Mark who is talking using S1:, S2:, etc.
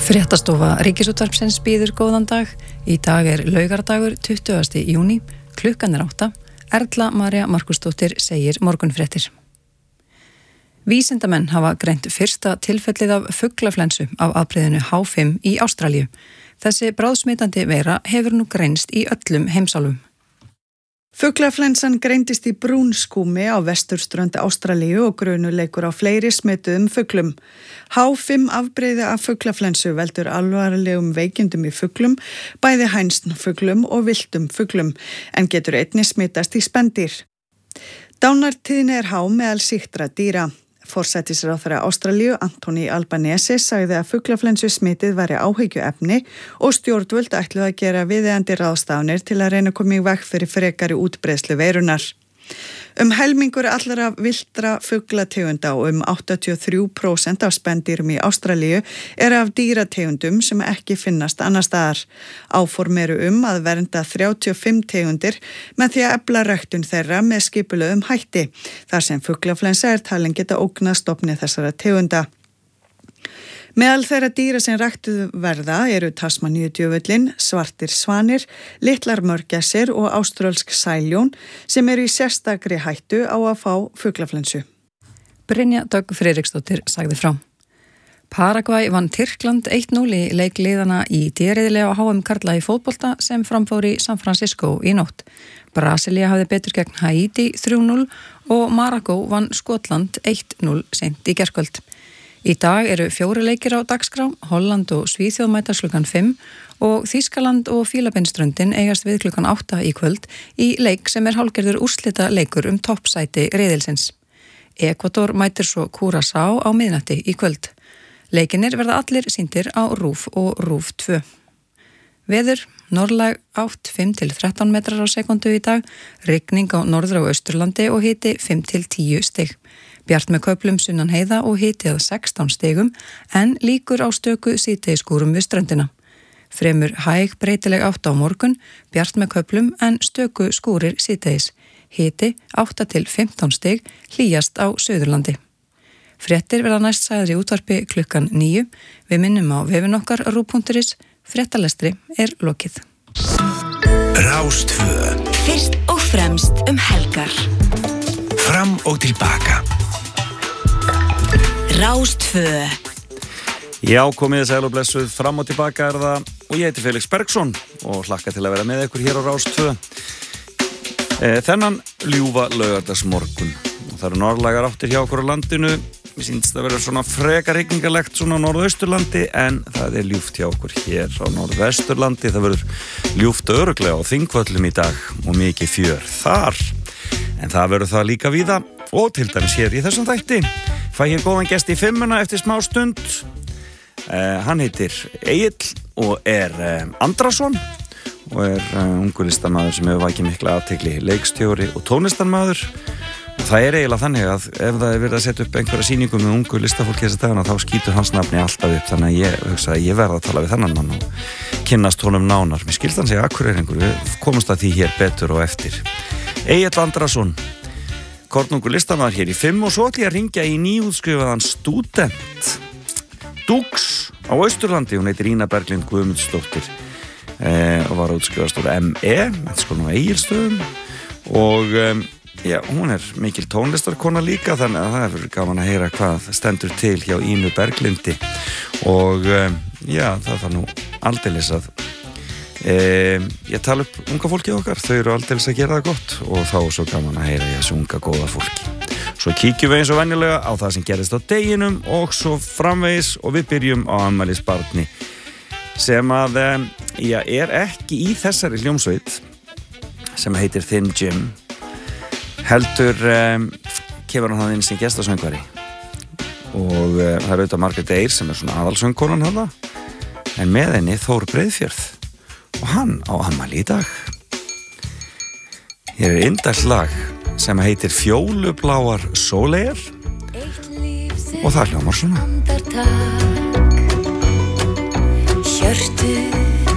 S1: Fréttastofa Ríkisútvarpsins býður góðan dag. Í dag laugardagur 20. júní, klukkan 8. Erla María Markusdóttir segir morgunfréttir. Vísindamenn hafa greint fyrsta tilfellið af fuglaflensu af afbrigðinu H5 í Ástralíu. Þessi bráðsmitandi veira hefur nú greinst í öllum heimsálfum.
S2: Fuglaflensan greindist í brúnskúmi á vesturströnd Ástralíu og grunuleikur á fleiri smituðum fuglum. H5 afbrigði af fuglaflensu veldur alvarlegum veikindum í fuglum, bæði hænsnfuglum og villtum fuglum, en getur einnig smitast í spendýr. Dánartíðni há meðal sýktra dýra. Forsætisráðherra Ástralíu, Anthony Albanese, sagði að fuglaflensu smitið væri áhyggjuefni og stjórnvöld ætluðu að gera viðeigandi ráðstafanir til að reyna að koma í veg fyrir frekari útbreiðslu veirunnar. Helmingur allra villtra fuglategunda og 83% af spendýrum í Ástralíu af dýrategundum sem ekki finnast annars staðar. Áform eru að vernda 35 tegundir með því að efla ræktun þeirra með skipulögðum hætti, þar sem fuglaflensa talin geta ógnað stofni þessara tegunda. Meðal þeirra dýra sem ræktuð verða eru Tasmaníudjöfullinn, svartir svanir, litlar mörgæsir og áströlsk sæljón sem eru í sérstakri hættu á að fá fuglaflensu.
S1: Brynja Dögg Friðriksdóttir sagði frá. Paragvæ vann Tyrkland 1-0 í leik liðana í D-riðli á HM karla í fótbolta sem framfór í San Francisco í nótt. Brasilía hafði betur gegn Haiti 3-0 og Marokko vann Skotland 1-0 seint í gærkvöld. Í dag eru 4 leikir á dagskrá, Holland og Svíþjóð mætast klukkan 5 og Þýskaland og Fílabeinsströndin eigast við klukkan 8 í kvöld í leik sem hálfgerður úrslita leikur toppsæti riðilsins. Ekvador mætir svo Curaçao á miðnætti í kvöld. Leikinir verða allir sýndir á RÚV og RÚV 2. Veður, norðlæg átt 5-13 metrar á sekundu í dag, rigning á norður- og austurlandi og hiti 5-10 stig. Bjart með köflum sunnan heiða og hiti að 16 stigum en líkur á stöku síðdegisskúrum við ströndina. Fremur hæg breytileg átt á morgun, bjart með köflum en stöku skúrir síðdegis. Hiti 8-15 stig, hlýjast á Suðurlandi. Fréttir verða næst sagðar í útvarpi klukkan 9. Við minnum á vefinn okkar rúv.is. Fréttalestri lokið.
S3: Rás2.
S4: Fyrst og fremst helgar.
S3: Fram og tilbaka.
S4: Rás2.
S5: Já, komið sæl og blessuð, fram og tilbaka það og ég heiti Felix Bergsson og hlakka til að vera með ykkur hér á Rás2. Þennan ljúfa laugardagsmorgun og það eru norðlægar áttir hjá okkur á landinu. Mér sýnst að vera svona frekar rigningarlegt svona á norðausturlandi en það ljúft hjá okkur hér á norðvesturlandi. Það verður ljúft örugglega á Þingvöllum í dag og mikið fjör þar. En það verður það líka víða og til dæmis hér í þessum þætti. Fæ hér góðan gest í 5 eftir smá stund. Hann heitir Egill og Andrason og ungur listamaður sem hefur vakið mikla athygli, leikstjóri og tónlistarmaður. Og það eiginlega þannig að ef það verið að setja upp einhverja sýningu með ungu listafólki þessa dagana þá skýtur hans nafni alltaf upp. Þannig að ég hugsa að ég verð að tala við þennan mann og kynnast honum nánar. Mér skilst hann segja Akureyringur, við komumst að því hér betur og eftir. Egill Andrason, kornungur listamaður hér í 5 og svo ætla ég að ringja í nýútskrifaðan stúdent Dux á Austurlandi. Hún heitir Ína Berglind Guðmundsdóttir og var útskrifast úr ME, skólinn á Egilsstöðum og já, hún mikil tónlistarkona líka þannig að það verður gaman að heyra hvað stendur til hjá Ínu Berglindi og já, það þarf nú aldeilis að ég tala upp unga fólkið okkar, þau eru aldeilis að gera það gott og þá er svo gaman að heyra þessu unga góða fólki. Svo kíkjum við eins og venjulega á það sem gerist á deginum og svo framvegis og við byrjum á afmælisbarni sem að já, ekki í þessari hljómsveit sem heitir Thin Jim heldur kemur hann inn sem gestasöngvari og það auðvitað Margrét Eir sem svona aðalsöngkonan hana en með henni Þór Breiðfjörð og hann á afmæli í dag. Hér indælt lag sem heitir Fjólubláar sólegar og það hljómar svona.
S4: Hjörtu